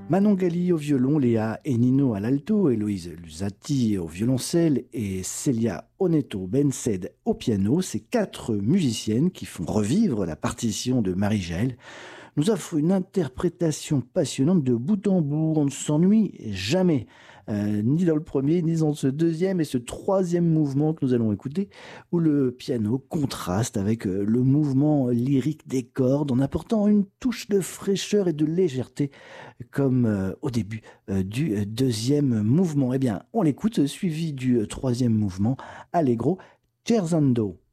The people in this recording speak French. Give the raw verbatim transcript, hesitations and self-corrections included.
Manon Gali au violon, Léa et Nino à l'alto, Héloïse Lusati au violoncelle et Celia Oneto Bensed au piano, ces quatre musiciennes qui font revivre la partition de Marie-Jaël nous offrent une interprétation passionnante de bout en bout. On ne s'ennuie jamais, euh, ni dans le premier, ni dans ce deuxième et ce troisième mouvement que nous allons écouter, où le piano contraste avec euh, le mouvement lyrique des cordes en apportant une touche de fraîcheur et de légèreté, comme euh, au début euh, du euh, deuxième mouvement. Eh bien, on l'écoute, suivi du euh, troisième mouvement, Allegro Scherzando.